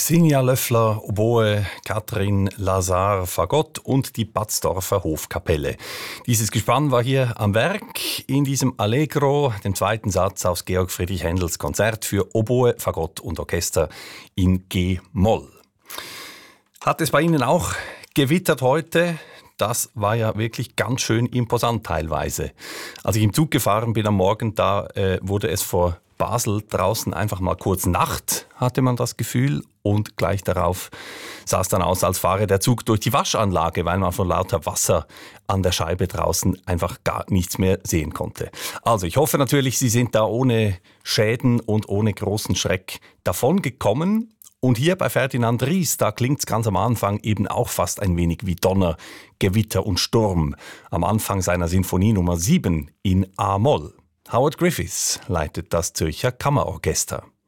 Xenia Löffler, Oboe, Katrin Lazar, Fagott und die Batzdorfer Hofkapelle. Dieses Gespann war hier am Werk in diesem Allegro, dem zweiten Satz aus Georg Friedrich Händels Konzert für Oboe, Fagott und Orchester in G-Moll. Hat es bei Ihnen auch gewittert heute? Das war ja wirklich ganz schön imposant teilweise. Als ich im Zug gefahren bin am Morgen, da wurde es vor Basel draußen einfach mal kurz Nacht, hatte man das Gefühl. Und gleich darauf sah es dann aus, als fahre der Zug durch die Waschanlage, weil man von lauter Wasser an der Scheibe draußen einfach gar nichts mehr sehen konnte. Also ich hoffe natürlich, Sie sind da ohne Schäden und ohne großen Schreck davon gekommen. Und hier bei Ferdinand Ries, da klingt's ganz am Anfang eben auch fast ein wenig wie Donner, Gewitter und Sturm. Am Anfang seiner Sinfonie Nummer 7 in A-Moll. Howard Griffiths leitet das Zürcher Kammerorchester.